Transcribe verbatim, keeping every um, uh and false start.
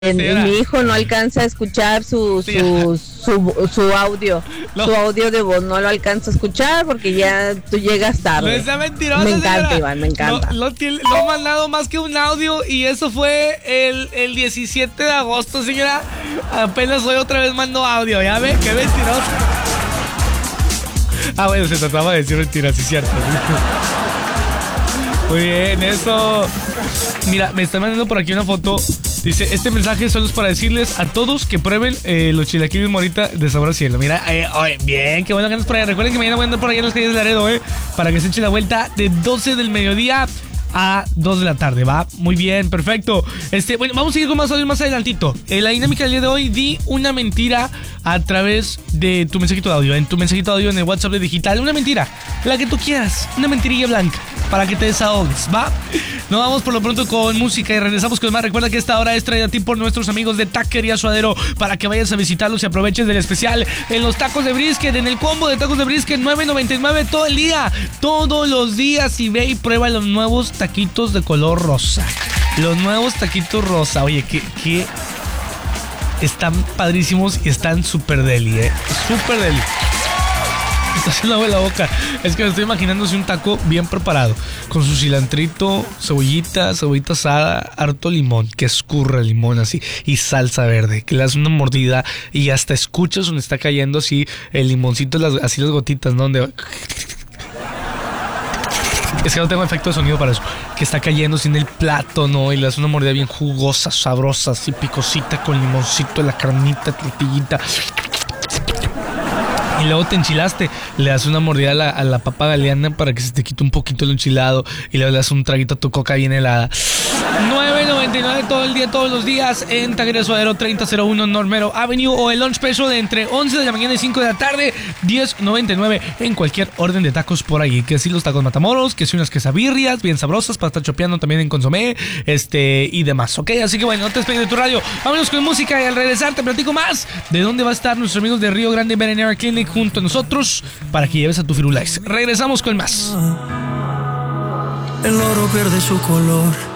Mi hijo no alcanza a escuchar su su, su, su audio, no. su audio de voz no lo alcanza a escuchar porque ya tú llegas tarde. No está mentiroso, me encanta, señora. Iván, me encanta. Lo, lo, lo he mandado más que un audio y eso fue el, el diecisiete de agosto, señora. Apenas hoy otra vez mando audio, ¿ya ve? Qué mentiroso. Ah, bueno, se trataba de decir mentiras, sí es cierto. Muy bien, eso. Mira, me están mandando por aquí una foto. Dice, este mensaje solo es para decirles a todos que prueben eh, los chilaquiles Morita de sabor a cielo. Mira, eh, oye, bien, qué bueno que andas por allá. Recuerden que mañana voy a andar por allá en las calles de Laredo, eh, para que se eche la vuelta de doce del mediodía a dos de la tarde, ¿va? Muy bien, perfecto. Este, bueno, vamos a seguir con más audio más adelantito. En la dinámica del día de hoy, di una mentira a través de tu mensajito de audio. En tu mensajito de audio en el WhatsApp de Digital. Una mentira, la que tú quieras. Una mentirilla blanca, para que te desahogues, ¿va? Nos vamos por lo pronto con música y regresamos con más. Recuerda que esta hora es traída a ti por nuestros amigos de Taquería Suadero, para que vayas a visitarlos y aproveches del especial en los tacos de brisket, en el combo de tacos de brisket, nueve noventa y nueve todo el día, todos los días. Y ve y prueba los nuevos taquitos de color rosa. Los nuevos taquitos rosa. Oye, que, que están padrísimos y están súper deli, eh. Súper deli. Está haciendo agua en la boca. Es que me estoy imaginando así un taco bien preparado, con su cilantrito, cebollita, cebollita asada, harto limón, que escurra el limón así, y salsa verde, que le das una mordida y hasta escuchas donde está cayendo así el limoncito, las, así las gotitas, ¿no? Donde... Es que no tengo efecto de sonido para eso. Que está cayendo sin el plato, ¿no? Y le das una mordida bien jugosa, sabrosa, así picosita, con limoncito, la carnita, tortillita. Y luego te enchilaste, le das una mordida a la, a la papa galeana para que se te quite un poquito el enchilado. Y luego le das un traguito a tu coca bien helada. nueve noventa y nueve todo el día, todos los días en Taquería Suadero, treinta cero uno Normero Avenue, o el lunch special de entre once de la mañana y cinco de la tarde, diez noventa y nueve en cualquier orden de tacos por ahí. Que si los tacos matamoros, que si unas quesabirrias bien sabrosas para estar chopeando también en consomé, este y demás, ¿ok? Así que bueno, no te despegues de tu radio. Vámonos con música y al regresar te platico más de dónde va a estar nuestros amigos de Río Grande Veterinary Clinic junto a nosotros para que lleves a tu Firulais. Regresamos con más. El oro pierde su color